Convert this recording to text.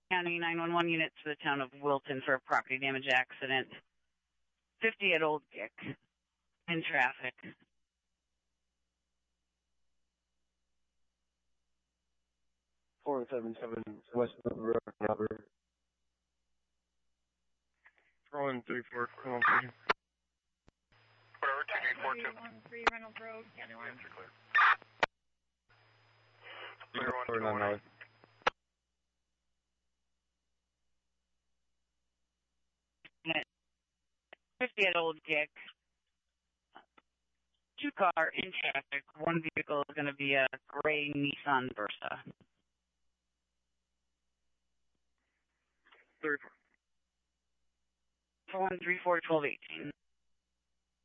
County 911 units to the town of Wilton for a property damage accident. 50 at Old Gick in traffic. Four 77 West Road, Robert. 4134, come on, please. Whatever, 2842. 13 Reynolds Road, County Line. Answer clear. Clear Clear 1 50 at Old Gick. 2-car in traffic. One vehicle is going to be a gray Nissan Versa. 34. 4134 1218.